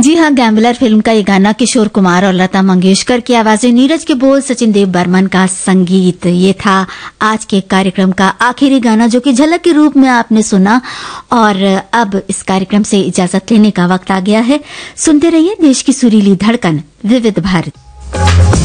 जी हाँ, gambler film का ये गाना किशोर कुमार और लता मंगेशकर की आवाजें, नीरज के बोल, सचिन देव बर्मन का संगीत। ये था आज के कार्यक्रम का आखिरी गाना जो कि झलक के रूप में आपने सुना। और अब इस कार्यक्रम से इजाजत लेने का वक्त आ गया है। सुनते रहिए देश की सुरीली धड़कन विविध भारती।